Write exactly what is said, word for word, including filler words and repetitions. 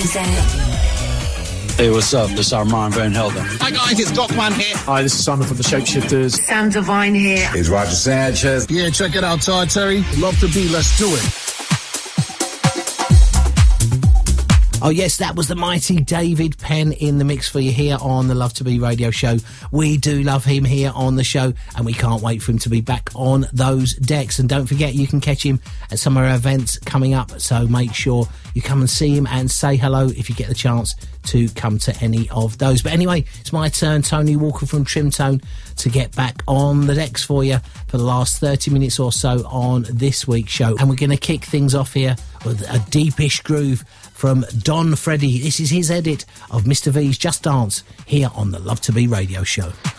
Hey, what's up? This is Armand Van Helden. Hi guys, it's Dockman here. Hi, this is Simon from the Shapeshifters. Sam Divine here. It's Roger Sanchez. Yeah, check it out, Todd Terry. Love to be, let's do it. Oh yes, that was the mighty David Penn in the mix for you here on the Love to Be radio show. We do love him here on the show, and we can't wait for him to be back on those decks. And don't forget, you can catch him at some of our events coming up, so make sure you come and see him and say hello if you get the chance to come to any of those. But anyway, it's my turn, Tony Walker from Trimtone, to get back on the decks for you for the last thirty minutes or so on this week's show. And we're going to kick things off here with a deepish groove from Don Freddy. This is his edit of Mister V's Just Dance here on the Love to Be radio show.